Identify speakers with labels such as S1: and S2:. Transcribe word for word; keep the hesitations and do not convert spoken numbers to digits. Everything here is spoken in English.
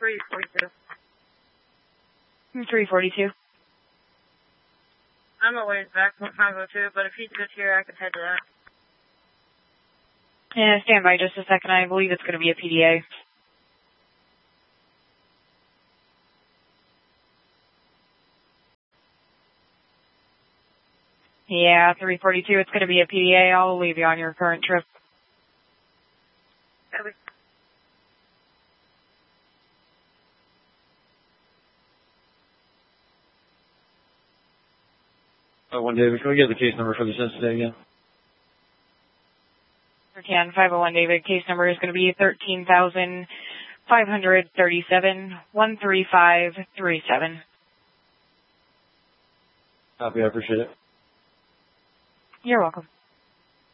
S1: three forty-two.
S2: three forty-two.
S1: I'm a ways back from five oh two, but if he's good here, I could head to that.
S2: Yeah, stand by just a second. I believe it's going to be a P D A. Yeah, three forty-two, it's going to be a P D A. I'll leave you on your current trip.
S1: Okay.
S3: Oh, one David, can we get the case number for the census today again?
S2: Can five oh one David, case number is going to be thirteen thousand five hundred thirty-seven, one three five three seven.
S3: Copy, I appreciate it.
S2: You're welcome.